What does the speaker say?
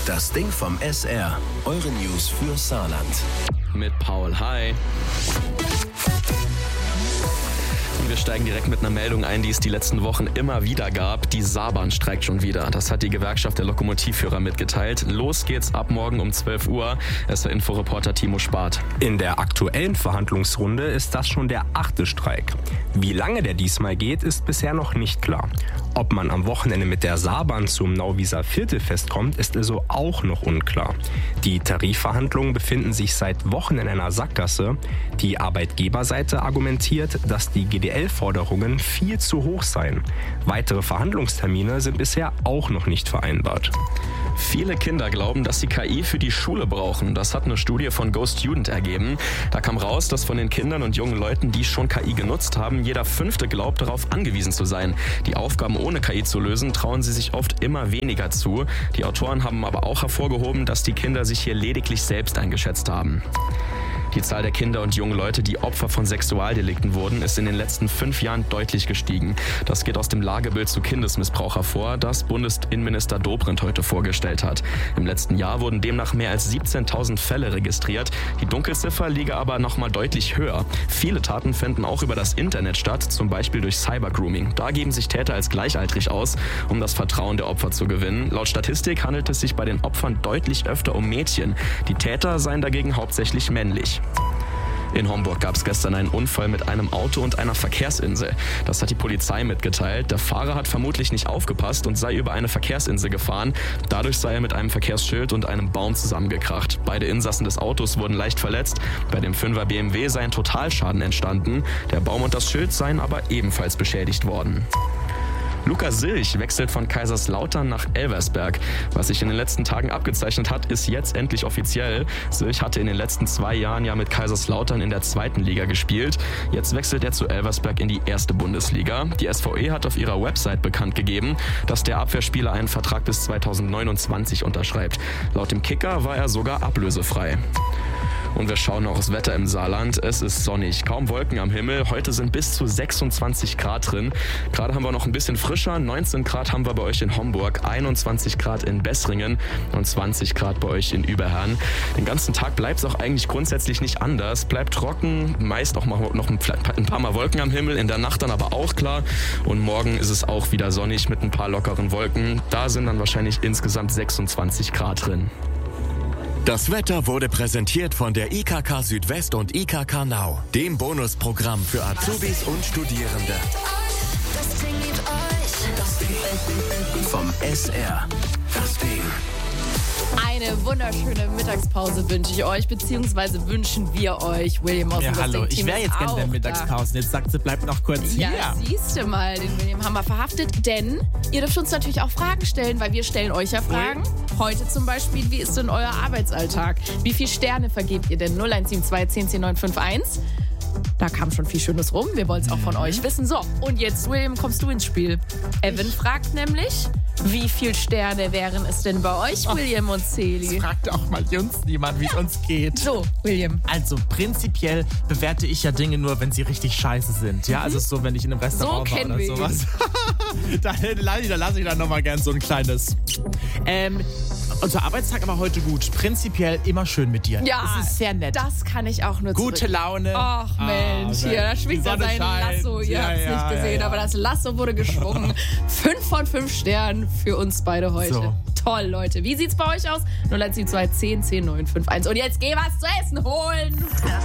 Das Ding vom SR. Eure News für Saarland. Mit Paul. Hi. Und wir steigen direkt mit einer Meldung ein, die es die letzten Wochen immer wieder gab. Die Saarbahn streikt schon wieder. Das hat die Gewerkschaft der Lokomotivführer mitgeteilt. Los geht's ab morgen um 12 Uhr. SR-Info-Reporter Timo Spart. In der aktuellen Verhandlungsrunde ist das schon der 8. Streik. Wie lange der diesmal geht, ist bisher noch nicht klar. Ob man am Wochenende mit der Saarbahn zum Nauwieser Viertelfest kommt, ist also auch noch unklar. Die Tarifverhandlungen befinden sich seit Wochen in einer Sackgasse. Die Arbeitgeberseite argumentiert, dass die GDL-Forderungen viel zu hoch seien. Weitere Verhandlungstermine sind bisher auch noch nicht vereinbart. Viele Kinder glauben, dass sie KI für die Schule brauchen. Das hat eine Studie von Go Student ergeben. Da kam raus, dass von den Kindern und jungen Leuten, die schon KI genutzt haben, jeder 5. glaubt, darauf angewiesen zu sein. Die Aufgaben ohne KI zu lösen, trauen sie sich oft immer weniger zu. Die Autoren haben aber auch hervorgehoben, dass die Kinder sich hier lediglich selbst eingeschätzt haben. Die Zahl der Kinder und jungen Leute, die Opfer von Sexualdelikten wurden, ist in den letzten 5 Jahren deutlich gestiegen. Das geht aus dem Lagebild zu Kindesmissbrauch hervor, das Bundesinnenminister Dobrindt heute vorgestellt hat. Im letzten Jahr wurden demnach mehr als 17.000 Fälle registriert. Die Dunkelziffer liege aber noch mal deutlich höher. Viele Taten fänden auch über das Internet statt, zum Beispiel durch Cybergrooming. Da geben sich Täter als gleichaltrig aus, um das Vertrauen der Opfer zu gewinnen. Laut Statistik handelt es sich bei den Opfern deutlich öfter um Mädchen. Die Täter seien dagegen hauptsächlich männlich. In Homburg gab es gestern einen Unfall mit einem Auto und einer Verkehrsinsel. Das hat die Polizei mitgeteilt. Der Fahrer hat vermutlich nicht aufgepasst und sei über eine Verkehrsinsel gefahren. Dadurch sei er mit einem Verkehrsschild und einem Baum zusammengekracht. Beide Insassen des Autos wurden leicht verletzt. Bei dem 5er BMW sei ein Totalschaden entstanden. Der Baum und das Schild seien aber ebenfalls beschädigt worden. Lukas Silch wechselt von Kaiserslautern nach Elversberg. Was sich in den letzten Tagen abgezeichnet hat, ist jetzt endlich offiziell. Silch hatte in den letzten 2 Jahren ja mit Kaiserslautern in der 2. Liga gespielt. Jetzt wechselt er zu Elversberg in die 1. Bundesliga. Die SVE hat auf ihrer Website bekannt gegeben, dass der Abwehrspieler einen Vertrag bis 2029 unterschreibt. Laut dem Kicker war er sogar ablösefrei. Und wir schauen noch aufs Wetter im Saarland. Es ist sonnig, kaum Wolken am Himmel. Heute sind bis zu 26 Grad drin. Gerade haben wir noch ein bisschen frischer. 19 Grad haben wir bei euch in Homburg, 21 Grad in Bessringen und 20 Grad bei euch in Überherrn. Den ganzen Tag bleibt es auch eigentlich grundsätzlich nicht anders. Bleibt trocken, meist auch mal noch ein paar Mal Wolken am Himmel. In der Nacht dann aber auch klar. Und morgen ist es auch wieder sonnig mit ein paar lockeren Wolken. Da sind dann wahrscheinlich insgesamt 26 Grad drin. Das Wetter wurde präsentiert von der IKK Südwest und IKK Now, dem Bonusprogramm für Azubis und Studierende. Das Ding vom SR. Das Ding. Eine wunderschöne Mittagspause wünsche ich euch, beziehungsweise wünschen wir euch. William aus dem hallo, ich wäre jetzt gerne in der Mittagspause. Jetzt sagt sie, bleibt noch kurz hier. Ja, siehst du mal, den William haben wir verhaftet, denn ihr dürft uns natürlich auch Fragen stellen, weil wir stellen euch ja Fragen. Heute zum Beispiel, wie ist denn euer Arbeitsalltag? Wie viele Sterne vergebt ihr denn? 0172 10 10 951. Da kam schon viel Schönes rum. Wir wollen es auch von euch wissen. So, und jetzt, William, kommst du ins Spiel. Evan fragt nämlich, wie viele Sterne wären es denn bei euch, William und Celi? Fragt auch mal uns niemand, wie es uns geht. So, William. Also prinzipiell bewerte ich ja Dinge nur, wenn sie richtig scheiße sind. Ja, also so, wenn ich in einem Restaurant war oder sowas. Da lasse ich dann nochmal gern so ein kleines... Unser Arbeitstag aber heute gut. Prinzipiell immer schön mit dir. Ja, es ist sehr nett. Das kann ich auch nur Gute Laune. Ach Mensch, hier, da schwingt er sein Lasso. Ihr habt es nicht gesehen, aber das Lasso wurde geschwungen. 5 von 5 Sternen für uns beide heute. So. Toll, Leute. Wie sieht's bei euch aus? 0172 10 10 951. Und jetzt geh was zu essen holen.